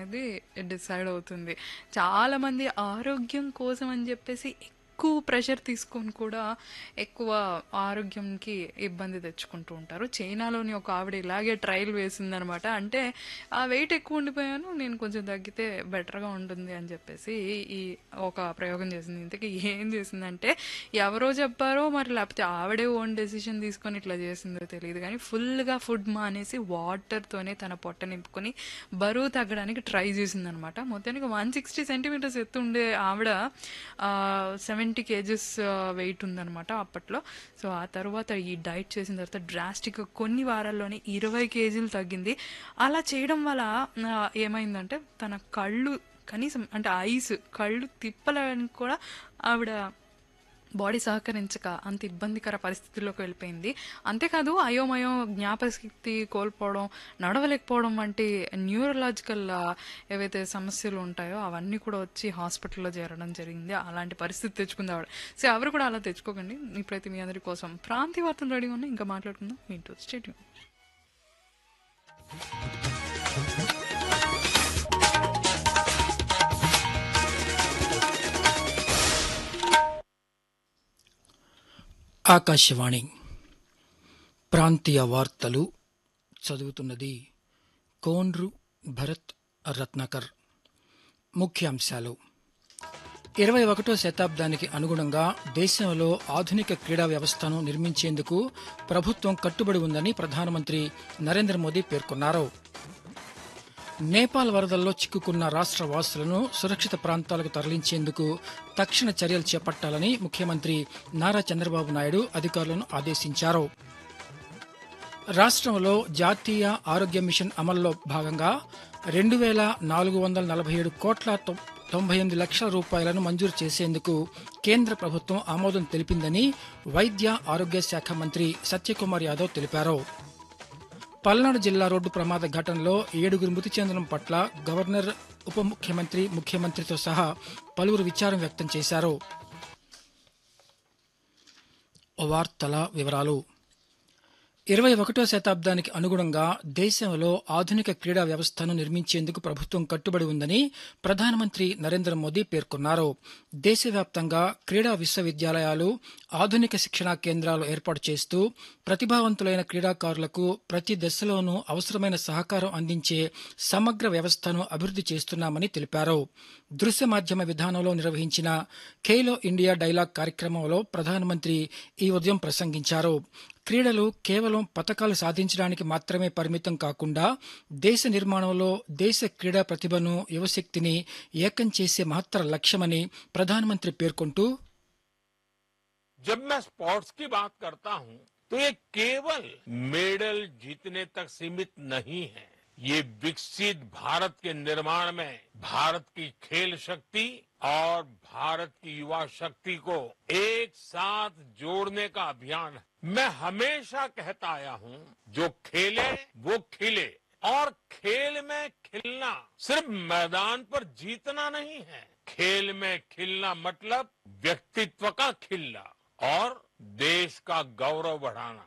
అనేది డిసైడ్ అవుతుంది. చాలామంది ఆరోగ్యం కోసం అని చెప్పేసి ఎక్కువ ప్రెషర్ తీసుకొని కూడా ఎక్కువ ఆరోగ్యంకి ఇబ్బంది తెచ్చుకుంటూ ఉంటారు. చైనాలోని ఒక ఆవిడ ఇలాగే ట్రయల్ వేసిందనమాట. అంటే ఆ వెయిట్ ఎక్కువ ఉండిపోయాను, నేను కొంచెం తగ్గితే బెటర్గా ఉంటుంది అని చెప్పేసి ఈ ఒక ప్రయోగం చేసింది. ఇంతకీ ఏం చేసిందంటే ఎవరో చెప్పారో మరి లేకపోతే ఆవిడే ఓన్ డెసిషన్ తీసుకొని ఇట్లా చేసిందో తెలియదు కానీ ఫుల్గా ఫుడ్ మానేసి వాటర్తోనే తన పొట్ట నింపుకొని బరువు తగ్గడానికి ట్రై చేసిందనమాట. మొత్తానికి 160 సెంటీమీటర్స్ ఎత్తు ఉండే ఆవిడ 70 కేజెస్ వెయిట్ ఉందనమాట అప్పట్లో. సో ఆ తర్వాత ఈ డైట్ చేసిన తర్వాత డ్రాస్టిక్గా కొన్ని వారాల్లోనే 20 కేజీలు తగ్గింది. అలా చేయడం వల్ల ఏమైందంటే తన కళ్ళు కనీసం అంటే ఐస్ కళ్ళు తిప్పడానికి కూడా ఆవిడ బాడీ సహకరించక అంత ఇబ్బందికర పరిస్థితుల్లోకి వెళ్ళిపోయింది. అంతేకాదు అయోమయం, జ్ఞాపకశక్తి కోల్పోవడం, నడవలేకపోవడం వంటి న్యూరలాజికల్ ఏవైతే సమస్యలు ఉంటాయో అవన్నీ కూడా వచ్చి హాస్పిటల్లో చేరడం జరిగింది. అలాంటి పరిస్థితి తెచ్చుకుంది ఆవిడ. సో ఎవరు కూడా అలా తెచ్చుకోకండి. ఇప్పుడైతే మీ అందరి కోసం ప్రాంతీయ వార్తలు రెడీ ఉన్నాయి, ఇంకా మాట్లాడుకుందాం. వింటూ స్టేట్ యూన్. ఆకాశవాణి ప్రాంతీయ వార్తలు చదువుతున్నది కోండ్రు భరత్ రత్నాకర్. ముఖ్యాంశాలు: 21వ శతాబ్దానికి అనుగుణంగా దేశంలో ఆధునిక క్రీడా వ్యవస్థను నిర్మించేందుకు ప్రభుత్వం కట్టుబడి ఉందని ప్రధానమంత్రి నరేంద్ర మోదీ పేర్కొన్నారు. నేపాల్ వరదల్లో చిక్కుకున్న రాష్ట్ర వాసులను సురక్షిత ప్రాంతాలకు తరలించేందుకు తక్షణ చర్యలు చేపట్టాలని ముఖ్యమంత్రి నారా చంద్రబాబు నాయుడు అధికారులను ఆదేశించారు. రాష్ట్రంలో జాతీయ ఆరోగ్య మిషన్ అమల్లో భాగంగా 2,447 కోట్ల 98 లక్షల రూపాయలను మంజూరు చేసేందుకు కేంద్ర ప్రభుత్వం ఆమోదం తెలిపిందని వైద్య ఆరోగ్య శాఖ మంత్రి సత్యకుమార్ యాదవ్ తెలిపారు. పల్నాడు జిల్లా రోడ్డు ప్రమాద ఘటనలో 7 మృతి చెందడం పట్ల గవర్నర్, ఉప ముఖ్యమంత్రి, ముఖ్యమంత్రితో సహా పలువురు విచారం వ్యక్తం చేశారు. వార్తల వివరాలు: 21వ శతాబ్దానికి అనుగుణంగా దేశంలో ఆధునిక క్రీడా వ్యవస్థను నిర్మించేందుకు ప్రభుత్వం కట్టుబడి ఉందని ప్రధానమంత్రి నరేంద్ర మోదీ పేర్కొన్నారు. దేశవ్యాప్తంగా క్రీడా విశ్వవిద్యాలయాలు, ఆధునిక శిక్షణా కేంద్రాలు ఏర్పాటు చేస్తూ ప్రతిభావంతులైన క్రీడాకారులకు ప్రతి దశలోనూ అవసరమైన సహకారం అందించే సమగ్ర వ్యవస్థను అభివృద్ధి చేస్తున్నామని తెలిపారు. దృశ్య మాధ్యమ విధానంలో నిర్వహించిన ఖేలో ఇండియా డైలాగ్ కార్యక్రమంలో ప్రధానమంత్రి ఈ ఉదయం ప్రసంగించారు. క్రీడలు కేవలం పతకాలు సాధించడానికి మాత్రమే పరిమితం కాకుండా దేశ నిర్మాణంలో దేశ క్రీడా ప్రతిభను, యువశక్తిని ఏకం చేసే మహత్తర లక్ష్యమని ప్రధానమంత్రి పేర్కొంటూ, जब मैं स्पोर्ट्स की बात करता हूं तो ये केवल मेडल जीतने तक सीमित नहीं है. ये विकसित भारत के निर्माण में भारत की खेल शक्ति और भारत की युवा शक्ति को एक साथ जोड़ने का अभियान है. मैं हमेशा कहता आया हूं, जो खेले वो खिले. और खेल में खिलना सिर्फ मैदान पर जीतना नहीं है. खेल में खिलना मतलब व्यक्तित्व का खिलना और देश का गौरव बढ़ाना.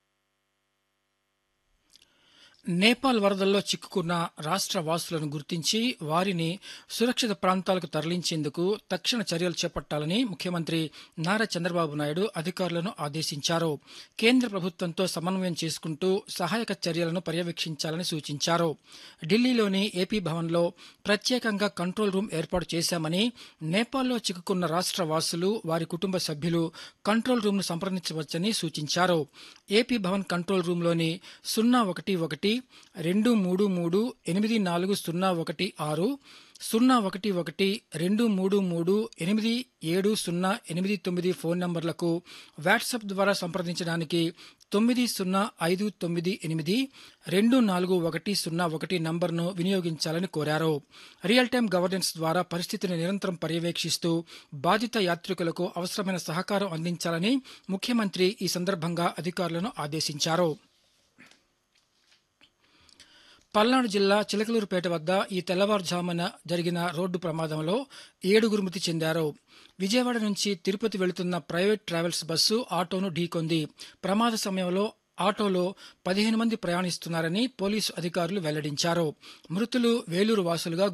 నేపాల్ వరదల్లో చిక్కుకున్న రాష్ట్ర వాసులను గుర్తించి వారిని సురక్షిత ప్రాంతాలకు తరలించేందుకు తక్షణ చర్యలు చేపట్టాలని ముఖ్యమంత్రి నారా చంద్రబాబు నాయుడు అధికారులను ఆదేశించారు. కేంద్ర ప్రభుత్వంతో సమన్వయం చేసుకుంటూ సహాయక చర్యలను పర్యవేక్షించాలని సూచించారు. ఢిల్లీలోని ఏపీ భవన్లో ప్రత్యేకంగా కంట్రోల్ రూమ్ ఏర్పాటు చేశామని, నేపాల్లో చిక్కుకున్న రాష్ట్ర వాసులు, వారి కుటుంబ సభ్యులు కంట్రోల్ రూమ్ను సంప్రదించవచ్చని సూచించారు. AP Bhavan control రూమ్లోని 011 233 8401 6 011 233 8708 phone నంబర్లకు WhatsApp ద్వారా సంప్రదించడానికి 905998 24101 నంబర్ను వినియోగించాలని కోరారు. రియల్ టైం గవర్నెన్స్ ద్వారా పరిస్థితిని నిరంతరం పర్యవేక్షిస్తూ బాధిత యాత్రికులకు అవసరమైన సహకారం అందించాలని ముఖ్యమంత్రి ఈ సందర్భంగా అధికారులను ఆదేశించారు. పల్నాడు జిల్లా చిలకలూరుపేట వద్ద ఈ తెల్లవారుజామున జరిగిన రోడ్డు ప్రమాదంలో 7 మృతి చెందారు. విజయవాడ నుంచి తిరుపతి వెళుతున్న ప్రైవేట్ ట్రావెల్స్ బస్సు ఆటోను ఢీకొంది. ప్రమాద సమయంలో ఆటోలో 15 మంది ప్రయాణిస్తున్నారని పోలీసు అధికారులు వెల్లడించారు. మృతులు వేలూరు వాసులుగా